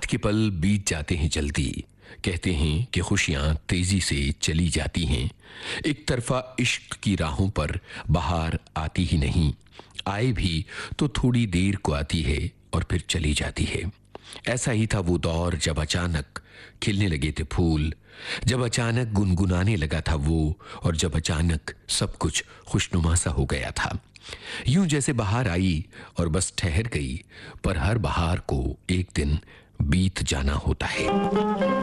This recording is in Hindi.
के पल बीत जाते हैं जल्दी। कहते हैं कि खुशियां तेजी से चली जाती हैं। एक तरफा इश्क की राहों पर बहार आती ही नहीं, आए भी तो थोड़ी देर को आती है और फिर चली जाती है। ऐसा ही था वो दौर जब अचानक खिलने लगे थे फूल, जब अचानक गुनगुनाने लगा था वो, और जब अचानक सब कुछ खुशनुमा सा हो गया था। यूं जैसे बहार आई और बस ठहर गई, पर हर बहार को एक दिन बीत जाना होता है।